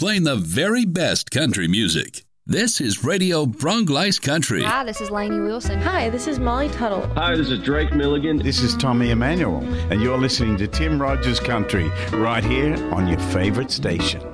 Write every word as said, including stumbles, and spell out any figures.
playing the very best country music. This is Radio Bronglice Country. Hi, this is Lainey Wilson. Hi, this is Molly Tuttle. Hi, this is Drake Milligan. This is Tommy Emmanuel, and you're listening to Tim Rogers Country right here on your favorite station.